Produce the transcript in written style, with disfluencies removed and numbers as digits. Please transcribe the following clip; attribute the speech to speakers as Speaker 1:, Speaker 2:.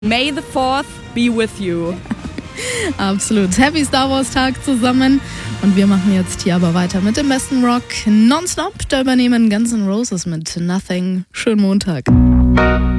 Speaker 1: May the 4th be with you.
Speaker 2: Absolut. Happy Star Wars Tag zusammen. Und wir machen jetzt hier aber weiter mit dem besten Rock nonstop. Da übernehmen Guns N' Roses mit Nothing. Schönen Montag.